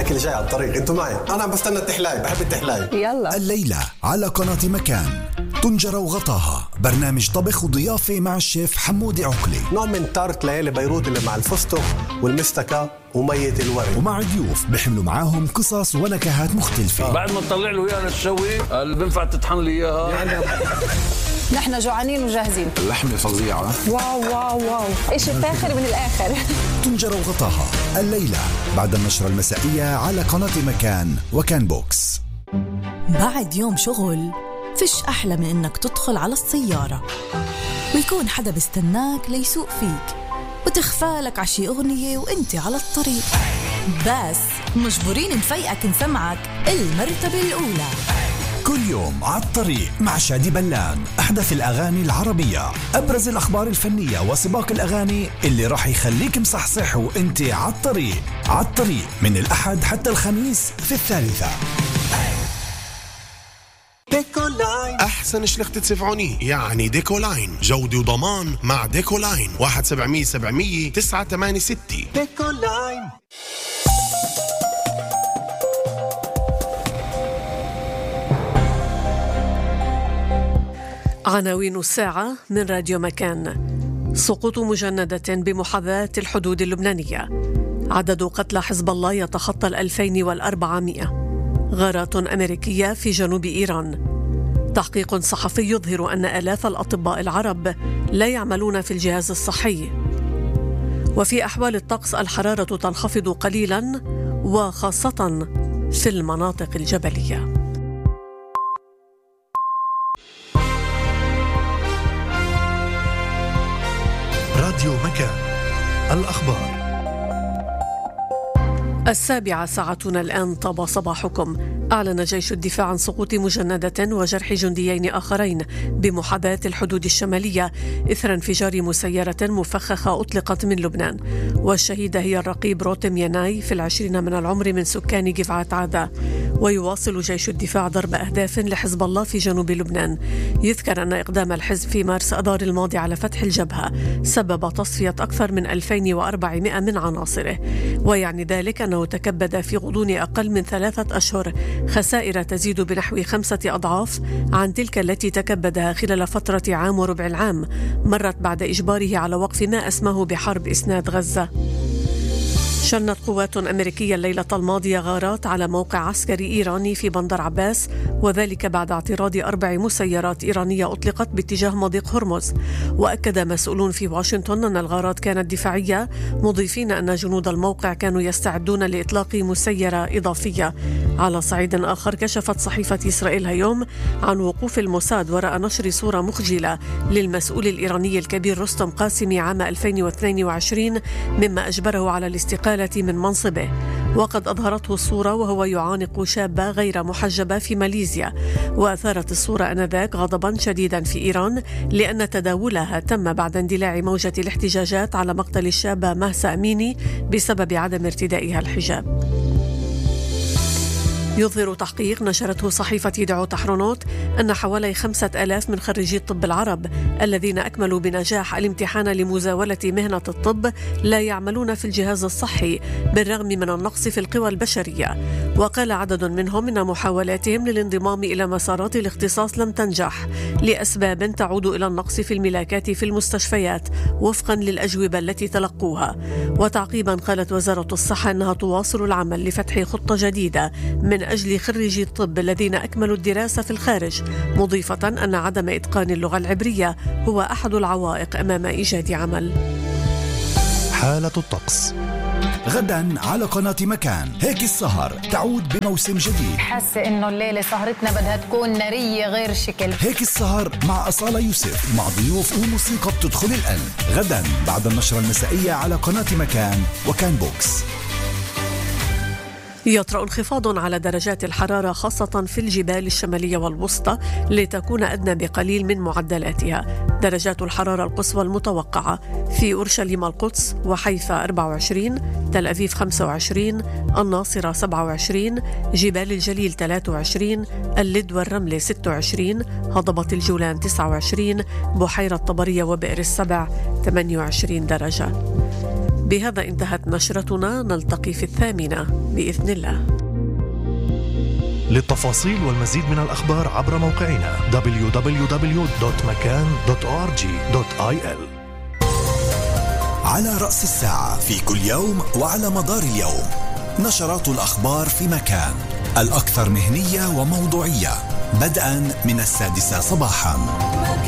الأكل جاي على الطريق، انتوا معي، أنا عم بستنى التحلاي، بحب التحلاي. يلا. الليلة على قناة مكان طنجرة وغطاها، برنامج طبخ وضيافة مع الشيف حمودي عقلي، نوع من تارت ليالي بيروت اللي مع الفستق والمستكة ومية الورد، ومع ضيوف بيحملوا معاهم قصص ونكهات مختلفة. بعد ما تطلع له اياها للشوي اللي بنفع تطحن لي اياها. نحن جوعانين وجاهزين. اللحمة فظيعة. واو واو واو، إشي فاخر من الآخر. طنجرة وغطاها الليلة بعد النشرة المسائية على قناة مكان وكان بوكس. بعد يوم شغل فيش أحلى من إنك تدخل على السيارة ويكون حدا بيستناك ليسوق فيك وتخفالك عشي أغنية وإنت على الطريق، بس مجبورين نفيقك نسمعك المرتبة الأولى. كل يوم على الطريق مع شادي بلان، أحدث الأغاني العربية، أبرز الأخبار الفنية وسباق الأغاني اللي راح يخليك مصحصح وإنت على الطريق. على الطريق من الأحد حتى الخميس في 3. ديكولاين أحسن شلخت تدفعوني، يعني ديكولاين جودة وضمان مع ديكولاين. 1-700-700 986. ديكولاين. عناوين الساعة من راديو مكان. سقوط مجندة بمحاذاة الحدود اللبنانية. عدد قتلى حزب الله يتخطى 2400. غارات أمريكية في جنوب إيران. تحقيق صحفي يظهر أن آلاف الأطباء العرب لا يعملون في الجهاز الصحي. وفي أحوال الطقس الحرارة تنخفض قليلا وخاصة في المناطق الجبلية. راديو مكان، الأخبار. 7:00 ساعتنا الآن. طاب صباحكم. أعلن جيش الدفاع عن سقوط مجندة وجرح جنديين آخرين بمحاذاة الحدود الشمالية إثر انفجار مسيرة مفخخة أطلقت من لبنان، والشهيدة هي الرقيب روتم يناي في 20 من العمر من سكان جفعة عادة. ويواصل جيش الدفاع ضرب أهداف لحزب الله في جنوب لبنان. يذكر أن إقدام الحزب في مارس أذار الماضي على فتح الجبهة سبب تصفية أكثر من 2400 من عناصره، ويعني ذلك أنه تكبد في غضون أقل من 3 أشهر خسائر تزيد بنحو 5 أضعاف عن تلك التي تكبدها خلال فترة عام وربع العام مرت بعد إجباره على وقف ما أسماه بحرب إسناد غزة. شنت قوات أمريكية الليلة الماضية غارات على موقع عسكري إيراني في بندر عباس، وذلك بعد اعتراض 4 مسيرات إيرانية أطلقت باتجاه مضيق هرمز. وأكد مسؤولون في واشنطن أن الغارات كانت دفاعية، مضيفين أن جنود الموقع كانوا يستعدون لإطلاق مسيرة إضافية. على صعيد آخر، كشفت صحيفة إسرائيل هيوم عن وقوف الموساد وراء نشر صورة مخجلة للمسؤول الإيراني الكبير رستم قاسمي عام 2022 مما أجبره على الاستقالة من منصبه. وقد أظهرته الصورة وهو يعانق شابة غير محجبة في ماليزيا، وأثارت الصورة آنذاك غضبا شديدا في إيران لأن تداولها تم بعد اندلاع موجة الاحتجاجات على مقتل الشابة مهسا أميني بسبب عدم ارتدائها الحجاب. يظهر تحقيق نشرته صحيفة دعوة حرونوت أن حوالي 5000 من خريجي الطب العرب الذين أكملوا بنجاح الامتحان لمزاولة مهنة الطب لا يعملون في الجهاز الصحي بالرغم من النقص في القوى البشرية. وقال عدد منهم إن محاولاتهم للانضمام إلى مسارات الاختصاص لم تنجح لأسباب تعود إلى النقص في الملاكات في المستشفيات وفقا للأجوبة التي تلقوها. وتعقيبا قالت وزارة الصحة أنها تواصل العمل لفتح خطة جديدة من أجل خريجي الطب الذين أكملوا الدراسة في الخارج، مضيفة أن عدم إتقان اللغة العبرية هو أحد العوائق أمام إيجاد عمل. حالة الطقس غدا على قناة مكان. هيك السهر تعود بموسم جديد. حاسة إنه الليلة سهرتنا بدها تكون نارية غير شكل. هيك السهر مع أصالة يوسف، مع ضيوف وموسيقى بتدخل القلب. غدا بعد النشرة المسائية على قناة مكان وكان بوكس. يطرأ انخفاض على درجات الحرارة خاصة في الجبال الشمالية والوسطى لتكون أدنى بقليل من معدلاتها. درجات الحرارة القصوى المتوقعة في أورشليم القدس وحيفا 24، تل أبيب 25، الناصرة 27، جبال الجليل 23، اللد والرملة 26، هضبة الجولان 29، بحيرة طبرية وبئر السبع 28 درجة. بهذا انتهت نشرتنا، نلتقي في 8 بإذن الله. للتفاصيل والمزيد من الأخبار عبر موقعنا www.makan.org.il. على رأس الساعة في كل يوم وعلى مدار اليوم نشرات الأخبار في مكان، الأكثر مهنية وموضوعية، بدءا من 6 صباحا.